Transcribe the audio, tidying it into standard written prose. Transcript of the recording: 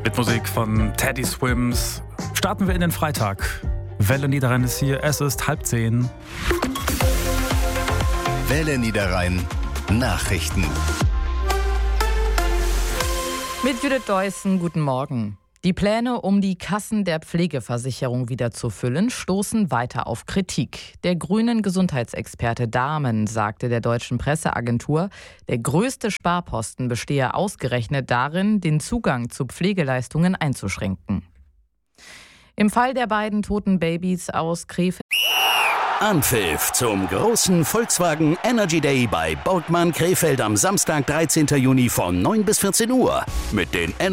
Mit Musik von Teddy Swims starten wir in den Freitag. Welle Niederrhein ist hier, es ist 9:30. Welle Niederrhein Nachrichten. Mit Judith Deussen, guten Morgen. Die Pläne, um die Kassen der Pflegeversicherung wieder zu füllen, stoßen weiter auf Kritik. Der grünen Gesundheitsexperte Dahmen sagte der deutschen Presseagentur, der größte Sparposten bestehe ausgerechnet darin, den Zugang zu Pflegeleistungen einzuschränken. Im Fall der beiden toten Babys aus Krefeld Anpfiff zum großen Volkswagen Energy Day bei Bautmann Krefeld am Samstag, 13. Juni von 9 bis 14 Uhr. Mit den